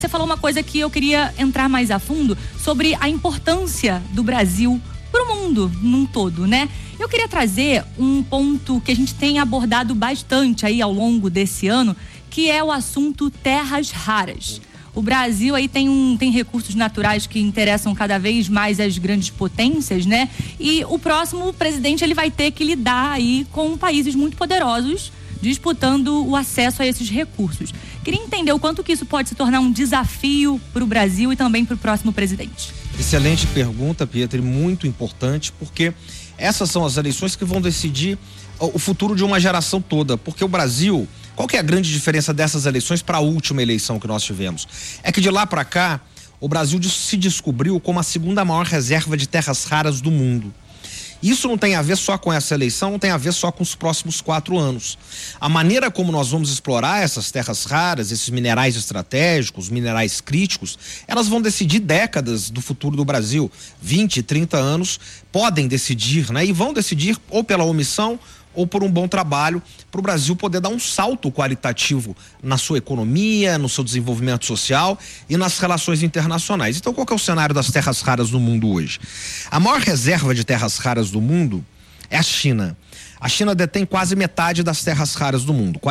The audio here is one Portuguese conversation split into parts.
Você falou uma coisa que eu queria entrar mais a fundo sobre a importância do Brasil para o mundo num todo, né? Eu queria trazer um ponto que a gente tem abordado bastante aí ao longo desse ano, que é o assunto terras raras. O Brasil aí tem recursos naturais que interessam cada vez mais as grandes potências, né? E o próximo presidente, ele vai ter que lidar aí com países muito poderosos disputando o acesso a esses recursos. Queria entender o quanto que isso pode se tornar um desafio para o Brasil e também para o próximo presidente. Excelente pergunta, Pietra, e muito importante, porque essas são as eleições que vão decidir o futuro de uma geração toda, porque o Brasil, qual que é a grande diferença dessas eleições para a última eleição que nós tivemos? É que de lá para cá, o Brasil se descobriu como a segunda maior reserva de terras raras do mundo. Isso não tem a ver só com essa eleição, não tem a ver só com os próximos 4 anos. A maneira como nós vamos explorar essas terras raras, esses minerais estratégicos, minerais críticos, elas vão decidir décadas do futuro do Brasil. 20, 30 anos podem decidir, né? E vão decidir ou pela omissão ou por um bom trabalho para o Brasil poder dar um salto qualitativo na sua economia, no seu desenvolvimento social e nas relações internacionais. Então, qual que é o cenário das terras raras no mundo hoje? A maior reserva de terras raras do mundo é a China. A China detém quase metade das terras raras do mundo,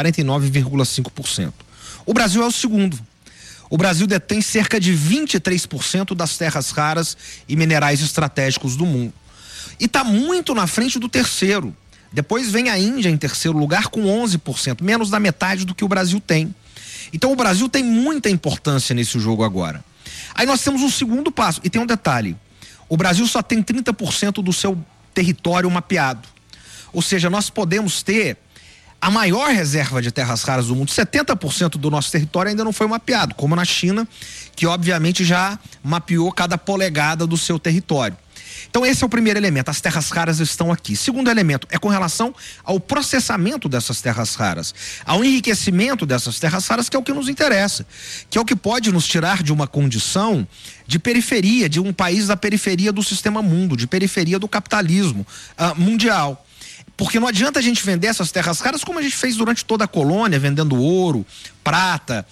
49,5%. O Brasil é o segundo. O Brasil detém cerca de 23% das terras raras e minerais estratégicos do mundo. E está muito na frente do terceiro. Depois vem a Índia em terceiro lugar com 11%, menos da metade do que o Brasil tem. Então o Brasil tem muita importância nesse jogo agora. Aí nós temos um segundo passo, e tem um detalhe: o Brasil só tem 30% do seu território mapeado. Ou seja, nós podemos ter a maior reserva de terras raras do mundo. 70% do nosso território ainda não foi mapeado, como na China, que obviamente já mapeou cada polegada do seu território. Então esse é o primeiro elemento, as terras raras estão aqui. Segundo elemento é com relação ao processamento dessas terras raras, ao enriquecimento dessas terras raras, que é o que nos interessa, que é o que pode nos tirar de uma condição de periferia, de um país da periferia do sistema mundo, de periferia do capitalismo mundial. Porque não adianta a gente vender essas terras raras como a gente fez durante toda a colônia, vendendo ouro, prata,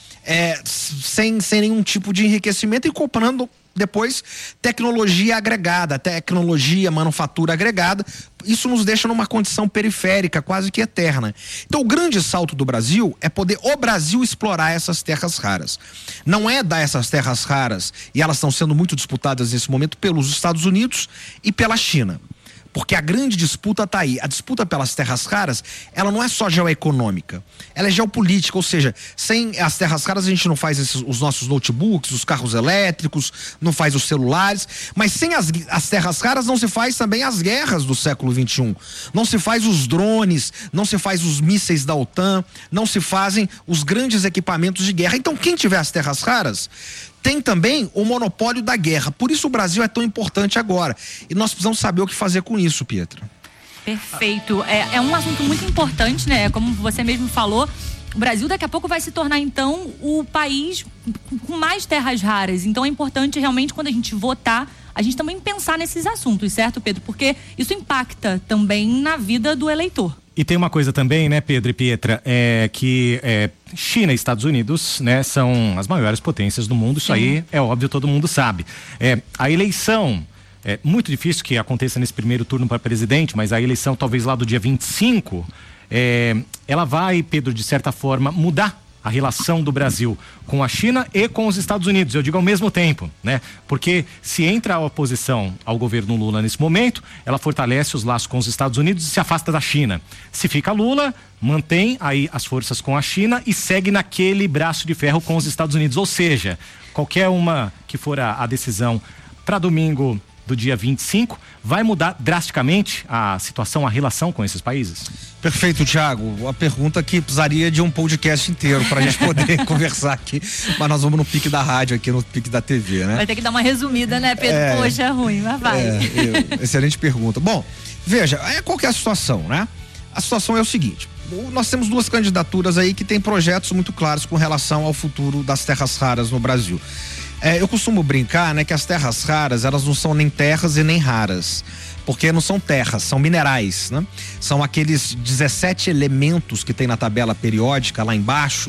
sem nenhum tipo de enriquecimento e comprando depois tecnologia agregada, tecnologia, manufatura agregada. Isso nos deixa numa condição periférica, quase que eterna. Então o grande salto do Brasil é poder o Brasil explorar essas terras raras. Não é dar essas terras raras, e elas estão sendo muito disputadas nesse momento pelos Estados Unidos e pela China. Porque a grande disputa está aí. A disputa pelas terras raras, ela não é só geoeconômica, ela é geopolítica, ou seja, sem as terras raras a gente não faz os nossos notebooks, os carros elétricos, não faz os celulares, mas sem as terras raras não se faz também as guerras do século XXI, não se faz os drones, não se faz os mísseis da OTAN, não se fazem os grandes equipamentos de guerra. Então quem tiver as terras raras tem também o monopólio da guerra. Por isso o Brasil é tão importante agora. E nós precisamos saber o que fazer com isso, Pietra. Perfeito. É um assunto muito importante, né? Como você mesmo falou, o Brasil daqui a pouco vai se tornar, então, o país com mais terras raras. Então é importante realmente, quando a gente votar, a gente também pensar nesses assuntos, certo, Pedro? Porque isso impacta também na vida do eleitor. E tem uma coisa também, né, Pedro e Pietra, que China e Estados Unidos, né, são as maiores potências do mundo. Isso aí é óbvio, todo mundo sabe. A eleição, é muito difícil que aconteça nesse primeiro turno para presidente, mas a eleição talvez lá do dia 25, ela vai, Pedro, de certa forma, mudar a relação do Brasil com a China e com os Estados Unidos, eu digo ao mesmo tempo, né? Porque se entra a oposição ao governo Lula nesse momento, ela fortalece os laços com os Estados Unidos e se afasta da China. Se fica Lula, mantém aí as forças com a China e segue naquele braço de ferro com os Estados Unidos. Ou seja, qualquer uma que for a decisão para domingo do dia 25, vai mudar drasticamente a situação, a relação com esses países? Perfeito, Thiago. A pergunta que precisaria de um podcast inteiro para a gente poder conversar aqui, mas nós vamos no pique da rádio aqui, no pique da TV, né? Vai ter que dar uma resumida, né, Pedro? Poxa, é ruim, mas vai. Excelente pergunta. Bom, veja, qual que é a situação, né? A situação é o seguinte: nós temos 2 candidaturas aí que têm projetos muito claros com relação ao futuro das terras raras no Brasil. Eu costumo brincar, né, que as terras raras, elas não são nem terras e nem raras, porque não são terras, são minerais, né? São aqueles 17 elementos que tem na tabela periódica lá embaixo,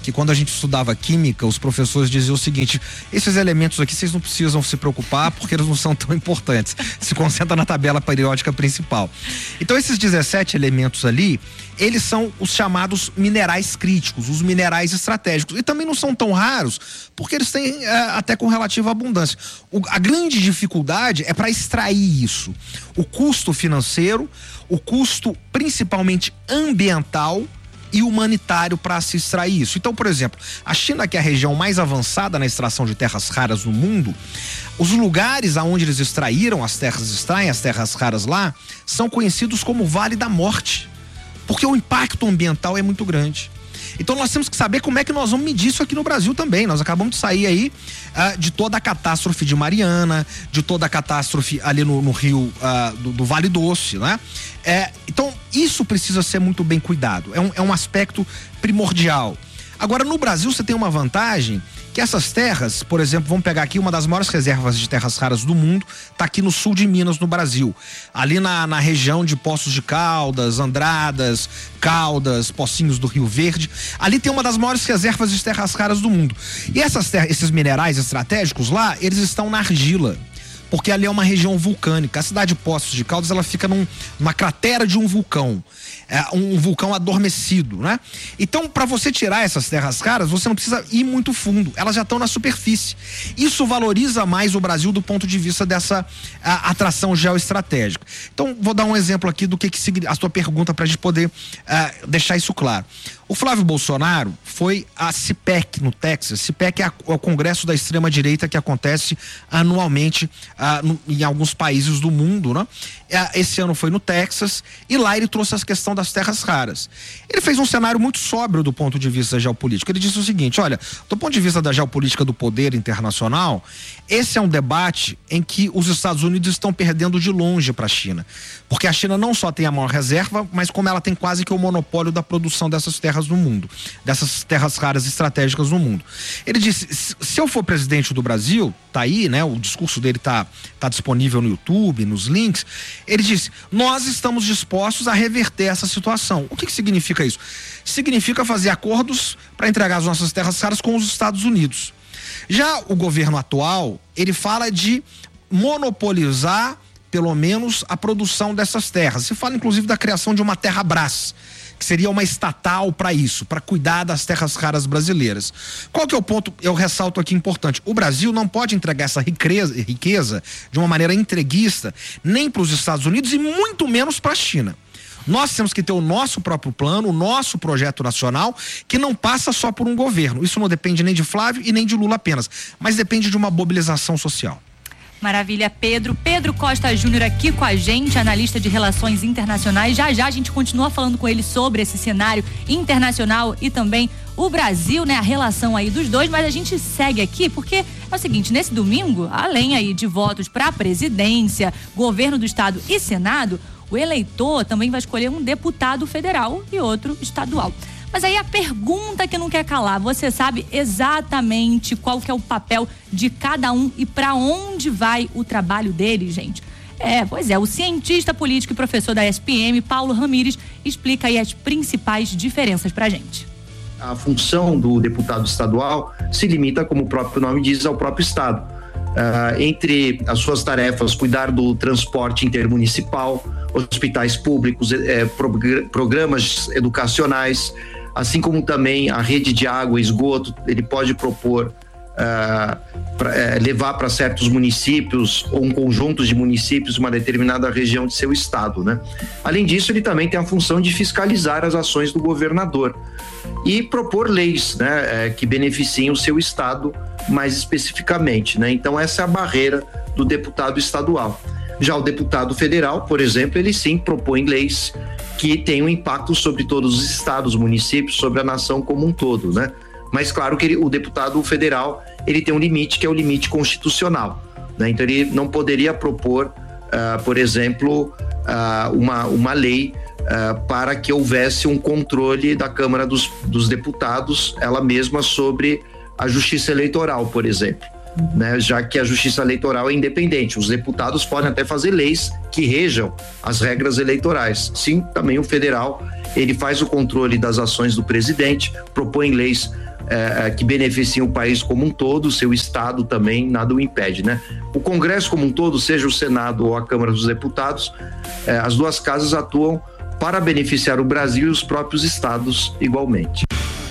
que quando a gente estudava química, os professores diziam o seguinte: esses elementos aqui vocês não precisam se preocupar porque eles não são tão importantes. Se concentra na tabela periódica principal. Então esses 17 elementos ali, eles são os chamados minerais críticos, os minerais estratégicos. E também não são tão raros, porque eles têm até com relativa abundância. A grande dificuldade é para extrair isso. O custo financeiro, o custo principalmente ambiental e humanitário para se extrair isso. Então, por exemplo, a China, que é a região mais avançada na extração de terras raras no mundo, os lugares aonde eles extraem as terras raras lá, são conhecidos como Vale da Morte, porque o impacto ambiental é muito grande. Então nós temos que saber como é que nós vamos medir isso aqui no Brasil também. Nós acabamos de sair aí de toda a catástrofe de Mariana, de toda a catástrofe ali no rio do Vale Doce, né? Então isso precisa ser muito bem cuidado, é um aspecto primordial. Agora, no Brasil você tem uma vantagem, que essas terras, por exemplo, vamos pegar aqui uma das maiores reservas de terras raras do mundo, está aqui no sul de Minas, no Brasil. Ali na região de Poços de Caldas, Andradas, Caldas, Pocinhos do Rio Verde. Ali tem uma das maiores reservas de terras raras do mundo. E esses minerais estratégicos lá, eles estão na argila, porque ali é uma região vulcânica. A cidade de Poços de Caldas, ela fica numa cratera de um vulcão. Um vulcão adormecido, né? Então, para você tirar essas terras raras, você não precisa ir muito fundo, elas já estão na superfície. Isso valoriza mais o Brasil do ponto de vista dessa atração geoestratégica. Então, vou dar um exemplo aqui do que a sua pergunta, para a gente poder deixar isso claro. O Flávio Bolsonaro foi a CPEC no Texas. CPEC é o Congresso da Extrema-Direita, que acontece anualmente em alguns países do mundo, né? Esse ano foi no Texas, e lá ele trouxe essa questão das terras raras. Ele fez um cenário muito sóbrio do ponto de vista geopolítico. Ele disse o seguinte: olha, do ponto de vista da geopolítica do poder internacional, esse é um debate em que os Estados Unidos estão perdendo de longe para a China, porque a China não só tem a maior reserva, mas como ela tem quase que o monopólio da produção dessas terras no mundo, dessas terras raras estratégicas no mundo. Ele disse: se eu for presidente do Brasil, tá aí, né? O discurso dele tá disponível no YouTube, nos links. Ele disse: nós estamos dispostos a reverter essa situação. O que significa isso? Significa fazer acordos para entregar as nossas terras raras com os Estados Unidos. Já o governo atual, ele fala de monopolizar pelo menos a produção dessas terras. Se fala inclusive da criação de uma Terrabras, que seria uma estatal para isso, para cuidar das terras raras brasileiras. Qual que é o ponto, eu ressalto aqui, importante? O Brasil não pode entregar essa riqueza de uma maneira entreguista, nem para os Estados Unidos e muito menos para a China. Nós temos que ter o nosso próprio plano, o nosso projeto nacional, que não passa só por um governo. Isso não depende nem de Flávio e nem de Lula apenas, mas depende de uma mobilização social. Maravilha, Pedro Costa Júnior aqui com a gente, analista de relações internacionais. Já a gente continua falando com ele sobre esse cenário internacional e também o Brasil, né? A relação aí dos dois, mas a gente segue aqui porque é o seguinte: nesse domingo, além aí de votos para a presidência, governo do estado e Senado, o eleitor também vai escolher um deputado federal e outro estadual. Mas aí a pergunta que não quer calar: você sabe exatamente qual que é o papel de cada um e para onde vai o trabalho dele, gente? Pois é, o cientista político e professor da SPM, Paulo Ramires, explica aí as principais diferenças pra gente. A função do deputado estadual se limita, como o próprio nome diz, ao próprio estado. Entre as suas tarefas, cuidar do transporte intermunicipal, hospitais públicos, programas educacionais, assim como também a rede de água e esgoto. Ele pode propor levar para certos municípios ou um conjunto de municípios uma determinada região de seu estado, né? Além disso, ele também tem a função de fiscalizar as ações do governador e propor leis, né, que beneficiem o seu estado mais especificamente, né? Então essa é a barreira do deputado estadual. Já o deputado federal, por exemplo, ele sim propõe leis que tenham impacto sobre todos os estados, municípios, sobre a nação como um todo, né? Mas claro que o deputado federal, ele tem um limite, que é o limite constitucional, né? Então ele não poderia propor, por exemplo, uma lei para que houvesse um controle da Câmara dos Deputados, ela mesma, sobre a justiça eleitoral, por exemplo, né? Já que a justiça eleitoral é independente, os deputados podem até fazer leis que rejam as regras eleitorais. Sim, também o federal, ele faz o controle das ações do presidente, propõe leis que beneficiam o país como um todo, o seu estado também, nada o impede, né? O Congresso como um todo, seja o Senado ou a Câmara dos Deputados, as duas casas atuam para beneficiar o Brasil e os próprios estados igualmente.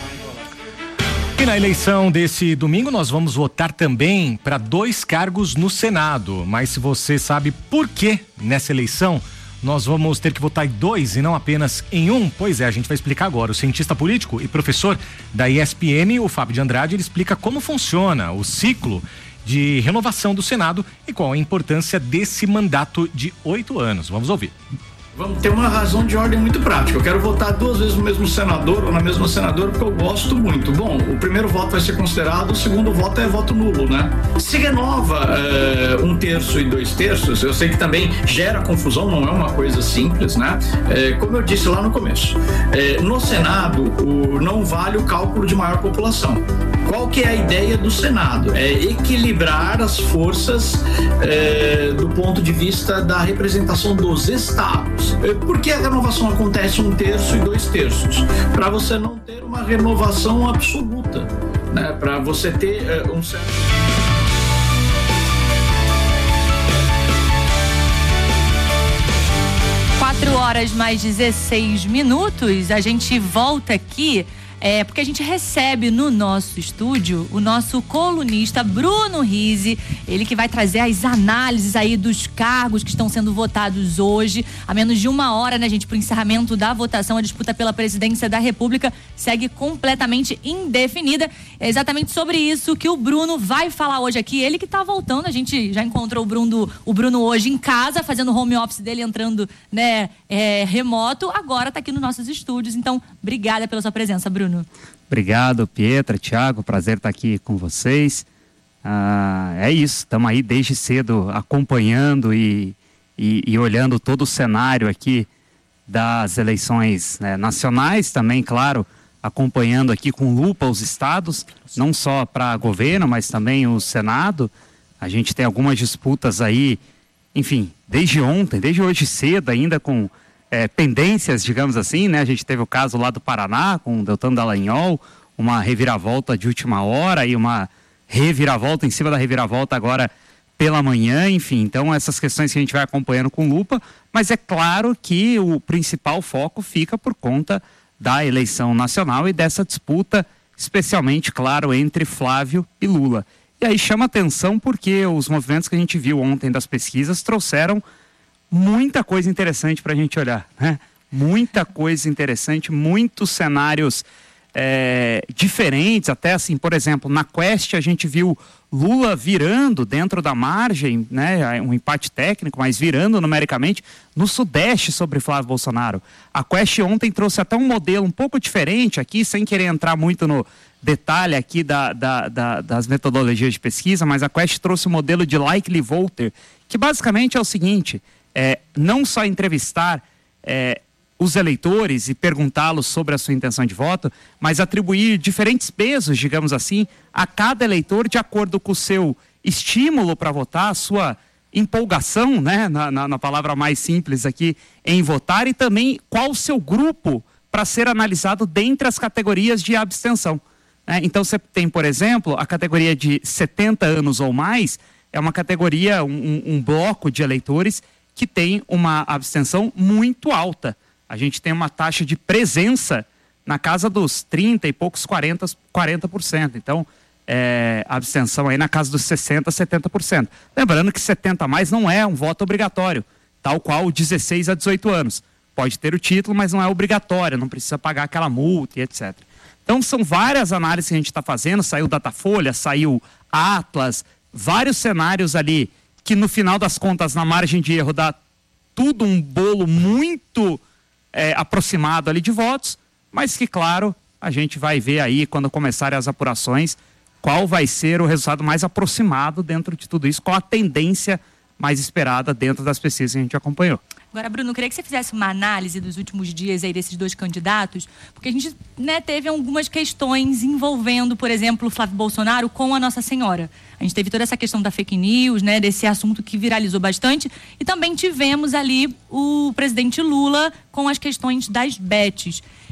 E na eleição desse domingo nós vamos votar também para 2 cargos no Senado, mas se você sabe por que nessa eleição nós vamos ter que votar em 2 e não apenas em 1, pois é, a gente vai explicar agora. O cientista político e professor da ESPN, o Fábio de Andrade, ele explica como funciona o ciclo de renovação do Senado e qual a importância desse mandato de 8 anos. Vamos ouvir. Vamos ter uma razão de ordem muito prática. Eu quero votar 2 vezes no mesmo senador ou na mesma senadora porque eu gosto muito. Bom, o primeiro voto vai ser considerado, o segundo voto é voto nulo, né? Se renova 1/3 e 2/3, eu sei que também gera confusão, não é uma coisa simples, né? Como eu disse lá no começo, no Senado não vale o cálculo de maior população. Qual que é a ideia do Senado? É equilibrar as forças do ponto de vista da representação dos estados. Por que a renovação acontece 1/3 e 2/3? Para você não ter uma renovação absoluta, né? Para você ter um certo... Quatro horas mais 16 minutos, a gente volta aqui. Porque a gente recebe no nosso estúdio o nosso colunista Bruno Rizzi, ele que vai trazer as análises aí dos cargos que estão sendo votados hoje, a menos de 1 hora, né, gente, para o encerramento da votação. A disputa pela presidência da República segue completamente indefinida. É exatamente sobre isso que o Bruno vai falar hoje aqui, ele que tá voltando. A gente já encontrou o Bruno hoje em casa, fazendo o home office dele, entrando, né, remoto, agora tá aqui nos nossos estúdios. Então, obrigada pela sua presença, Bruno. Obrigado, Pietra, Thiago, prazer estar aqui com vocês. É isso, estamos aí desde cedo acompanhando e olhando todo o cenário aqui das eleições, né, nacionais, também, claro, acompanhando aqui com lupa os estados, não só para governo, mas também o Senado. A gente tem algumas disputas aí, enfim, desde ontem, desde hoje cedo, ainda com pendências, digamos assim, né? A gente teve o caso lá do Paraná com o Deltan Dallagnol, uma reviravolta de última hora e uma reviravolta em cima da reviravolta agora pela manhã, enfim. Então essas questões que a gente vai acompanhando com lupa, mas é claro que o principal foco fica por conta da eleição nacional e dessa disputa, especialmente, claro, entre Flávio e Lula. E aí chama atenção porque os movimentos que a gente viu ontem das pesquisas trouxeram muita coisa interessante para a gente olhar, né? Muita coisa interessante, muitos cenários diferentes, até assim, por exemplo, na Quest a gente viu Lula virando dentro da margem, né? Um empate técnico, mas virando numericamente no Sudeste sobre Flávio Bolsonaro. A Quest ontem trouxe até um modelo um pouco diferente aqui, sem querer entrar muito no detalhe aqui das metodologias de pesquisa, mas a Quest trouxe o modelo de likely voter, que basicamente é o seguinte: não só entrevistar os eleitores e perguntá-los sobre a sua intenção de voto, mas atribuir diferentes pesos, digamos assim, a cada eleitor de acordo com o seu estímulo para votar, a sua empolgação, né, na palavra mais simples aqui, em votar, e também qual o seu grupo para ser analisado dentre as categorias de abstenção. Então você tem, por exemplo, a categoria de 70 anos ou mais, é uma categoria, um bloco de eleitores que tem uma abstenção muito alta. A gente tem uma taxa de presença na casa dos 30 e poucos 40%. Então, a abstenção aí na casa dos 60%, 70%. Lembrando que 70 a mais não é um voto obrigatório, tal qual 16 a 18 anos. Pode ter o título, mas não é obrigatório, não precisa pagar aquela multa e etc. Então, são várias análises que a gente está fazendo. Saiu Datafolha, saiu Atlas, vários cenários ali que no final das contas, na margem de erro, dá tudo um bolo muito aproximado ali de votos, mas que, claro, a gente vai ver aí, quando começarem as apurações, qual vai ser o resultado mais aproximado dentro de tudo isso, qual a tendência mais esperada dentro das pesquisas que a gente acompanhou. Agora, Bruno, eu queria que você fizesse uma análise dos últimos dias aí desses 2 candidatos, porque a gente, né, teve algumas questões envolvendo, por exemplo, o Flávio Bolsonaro com a Nossa Senhora. A gente teve toda essa questão da fake news, né, desse assunto que viralizou bastante, e também tivemos ali o presidente Lula com as questões das bets.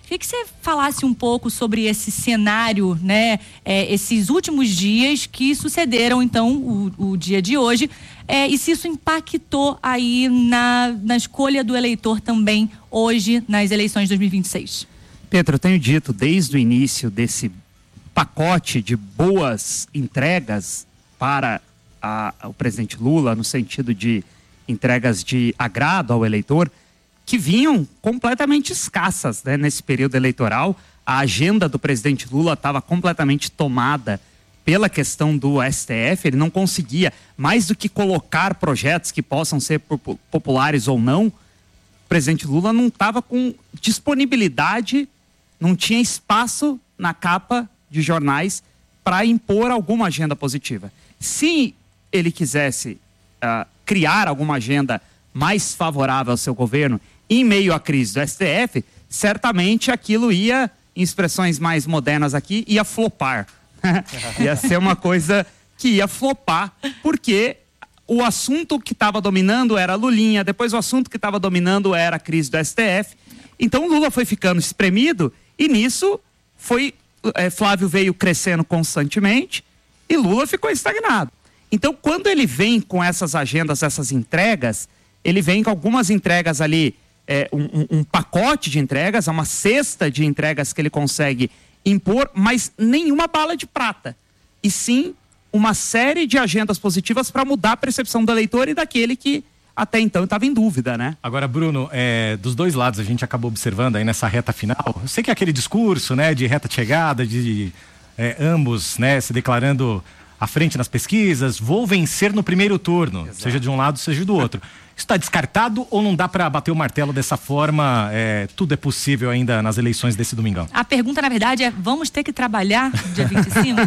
Queria que você falasse um pouco sobre esse cenário, né? Esses últimos dias que sucederam, então, o dia de hoje, e se isso impactou aí na escolha do eleitor também hoje nas eleições de 2026. Pedro, eu tenho dito desde o início desse pacote de boas entregas para o presidente Lula, no sentido de entregas de agrado ao eleitor, que vinham completamente escassas, né, nesse período eleitoral. A agenda do presidente Lula estava completamente tomada pela questão do STF. Ele não conseguia, mais do que colocar projetos que possam ser populares ou não, o presidente Lula não estava com disponibilidade, não tinha espaço na capa de jornais para impor alguma agenda positiva. Se ele quisesse criar alguma agenda mais favorável ao seu governo em meio à crise do STF, certamente aquilo ia, em expressões mais modernas aqui, ia flopar. Ia ser uma coisa que ia flopar, porque o assunto que estava dominando era Lulinha, depois o assunto que estava dominando era a crise do STF. Então Lula foi ficando espremido e nisso Flávio veio crescendo constantemente e Lula ficou estagnado. Então quando ele vem com essas agendas, essas entregas, ele vem com algumas entregas ali, um pacote de entregas, uma cesta de entregas que ele consegue impor, mas nenhuma bala de prata. E sim uma série de agendas positivas para mudar a percepção do eleitor e daquele que até então estava em dúvida, né? Agora, Bruno, dos dois lados a gente acabou observando aí nessa reta final, eu sei que aquele discurso, né, de reta de chegada, de ambos, né, se declarando à frente nas pesquisas, vou vencer no primeiro turno, exato, seja de um lado, seja do outro. Isso está descartado ou não dá para bater o martelo dessa forma? Tudo é possível ainda nas eleições desse domingão? A pergunta, na verdade, vamos ter que trabalhar dia 25?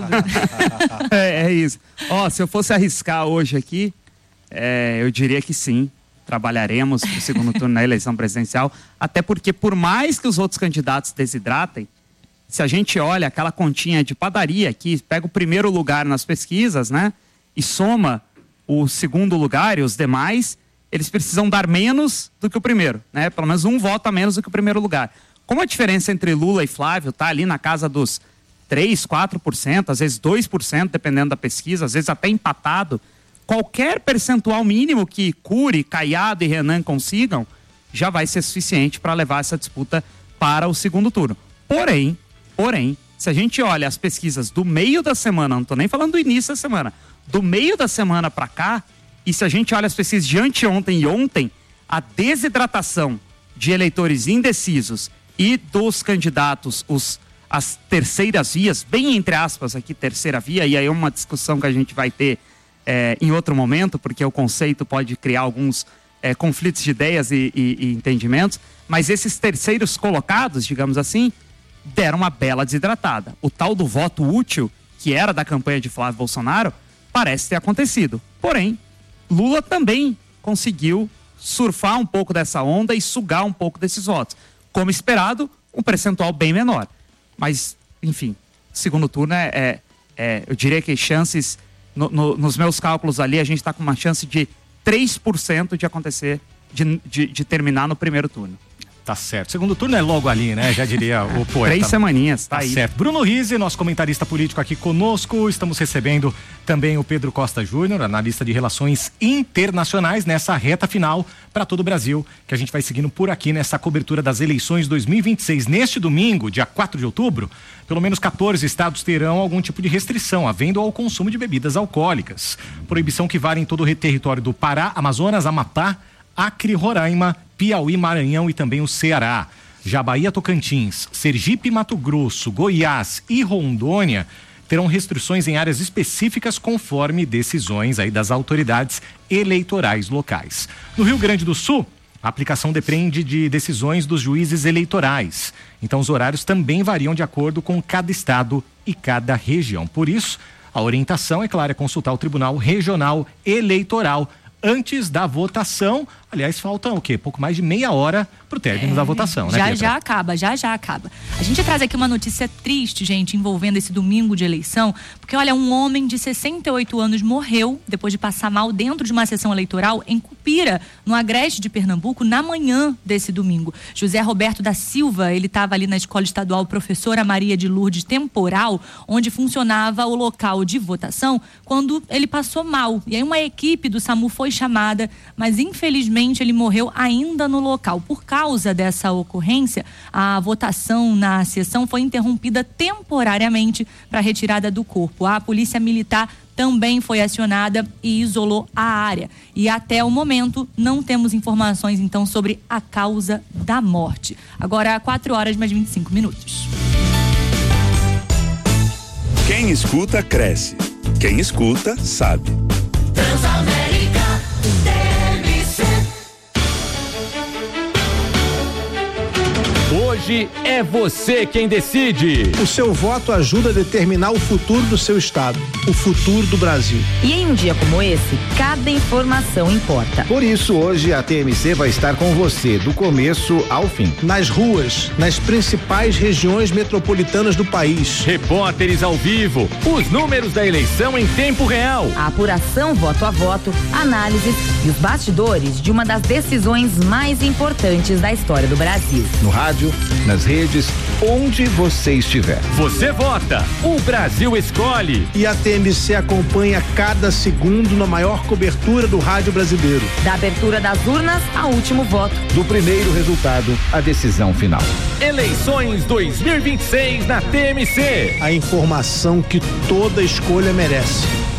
É isso. Se eu fosse arriscar hoje aqui, eu diria que sim, trabalharemos para o segundo turno na eleição presidencial, até porque por mais que os outros candidatos desidratem, se a gente olha aquela continha de padaria que pega o primeiro lugar nas pesquisas, né, e soma o segundo lugar e os demais, eles precisam dar menos do que o primeiro, né? Pelo menos um voto a menos do que o primeiro lugar. Como a diferença entre Lula e Flávio está ali na casa dos 3%, 4%, às vezes 2%, dependendo da pesquisa, às vezes até empatado, qualquer percentual mínimo que Cury, Caiado e Renan consigam, já vai ser suficiente para levar essa disputa para o segundo turno. Porém, se a gente olha as pesquisas do meio da semana, não estou nem falando do início da semana, do meio da semana para cá, e se a gente olha as pesquisas de anteontem e ontem, a desidratação de eleitores indecisos e dos candidatos, as terceiras vias, bem entre aspas aqui, terceira via, e aí é uma discussão que a gente vai ter em outro momento, porque o conceito pode criar alguns conflitos de ideias e entendimentos, mas esses terceiros colocados, digamos assim, deram uma bela desidratada. O tal do voto útil, que era da campanha de Flávio Bolsonaro, parece ter acontecido. Porém, Lula também conseguiu surfar um pouco dessa onda e sugar um pouco desses votos. Como esperado, um percentual bem menor. Mas, enfim, segundo turno eu diria que chances, nos meus cálculos ali, a gente está com uma chance de 3% de acontecer, de terminar no primeiro turno. Tá certo. Segundo turno é logo ali, né? Já diria o poeta. 3 semaninhas, tá aí. Certo. Bruno Rizzi, nosso comentarista político aqui conosco. Estamos recebendo também o Pedro Costa Júnior, analista de relações internacionais, nessa reta final para todo o Brasil, que a gente vai seguindo por aqui nessa cobertura das eleições 2026. Neste domingo, dia 4 de outubro, pelo menos 14 estados terão algum tipo de restrição, havendo ao consumo de bebidas alcoólicas. Proibição que vale em todo o território do Pará, Amazonas, Amapá, Acre, Roraima, Piauí, Maranhão e também o Ceará. Já Bahia, Tocantins, Sergipe, Mato Grosso, Goiás e Rondônia terão restrições em áreas específicas conforme decisões aí das autoridades eleitorais locais. No Rio Grande do Sul, a aplicação depende de decisões dos juízes eleitorais. Então os horários também variam de acordo com cada estado e cada região. Por isso, a orientação, é claro, é consultar o Tribunal Regional Eleitoral antes da votação. Aliás, falta o quê? Pouco mais de meia hora pro término da votação, né, Pietra? Já acaba. A gente traz aqui uma notícia triste, gente, envolvendo esse domingo de eleição, porque, olha, um homem de 68 anos morreu depois de passar mal dentro de uma sessão eleitoral em Curupira, no Agreste de Pernambuco, na manhã desse domingo. José Roberto da Silva, ele estava ali na Escola Estadual Professora Maria de Lourdes Temporal, onde funcionava o local de votação, quando ele passou mal. E aí uma equipe do SAMU foi chamada, mas infelizmente ele morreu ainda no local. Por causa dessa ocorrência, a votação na sessão foi interrompida temporariamente para a retirada do corpo. A Polícia Militar também foi acionada e isolou a área. E até o momento não temos informações então sobre a causa da morte. Agora 4h mais 25. Quem escuta, cresce. Quem escuta, sabe. Transamérica TMC. Hoje é você quem decide. O seu voto ajuda a determinar o futuro do seu estado, o futuro do Brasil. E em um dia como esse, cada informação importa. Por isso, hoje a TMC vai estar com você do começo ao fim. Nas ruas, nas principais regiões metropolitanas do país. Repórteres ao vivo, os números da eleição em tempo real. A apuração voto a voto, análises e os bastidores de uma das decisões mais importantes da história do Brasil. No rádio, nas redes, onde você estiver. Você vota, o Brasil escolhe. E a TMC acompanha cada segundo na maior cobertura do rádio brasileiro. Da abertura das urnas ao último voto. Do primeiro resultado à decisão final. Eleições 2026 na TMC. A informação que toda escolha merece.